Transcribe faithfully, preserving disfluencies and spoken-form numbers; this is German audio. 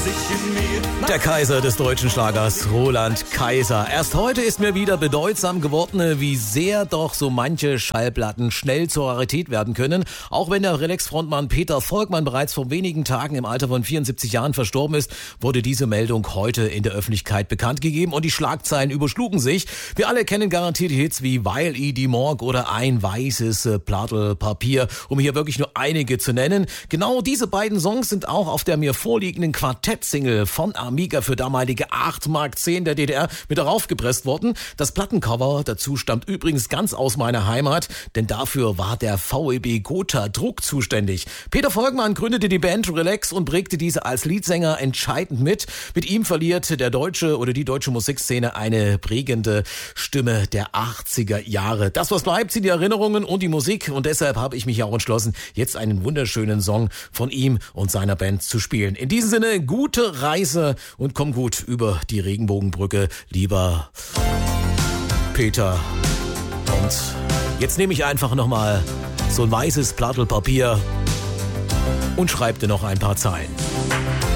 Der Kaiser des deutschen Schlagers, Roland Kaiser. Erst heute ist mir wieder bedeutsam geworden, wie sehr doch so manche Schallplatten schnell zur Rarität werden können. Auch wenn der Relax-Frontmann Peter Volkmann bereits vor wenigen Tagen im Alter von vierundsiebzig Jahren verstorben ist, wurde diese Meldung heute in der Öffentlichkeit bekannt gegeben und die Schlagzeilen überschlugen sich. Wir alle kennen garantiert Hits wie Weil i die Morg oder Ein weißes Plattel Papier, um hier wirklich nur einige zu nennen. Genau diese beiden Songs sind auch auf der mir vorliegenden Quartett-Single von Amiga für damalige acht Mark zehn der D D R mit darauf gepresst worden. Das Plattencover dazu stammt übrigens ganz aus meiner Heimat, denn dafür war der V E B Gotha Druck zuständig. Peter Volkmann gründete die Band Relax und prägte diese als Leadsänger entscheidend mit. Mit ihm verliert der deutsche oder die deutsche Musikszene eine prägende Stimme der achtziger Jahre. Das, was bleibt, sind die Erinnerungen und die Musik und deshalb habe ich mich auch entschlossen, jetzt einen wunderschönen Song von ihm und seiner Band zu spielen. In diesem Sinne, gute Reise und komm gut über die Regenbogenbrücke, lieber Peter. Und jetzt nehme ich einfach nochmal so ein weißes Plattel Papier und schreibe dir noch ein paar Zeilen.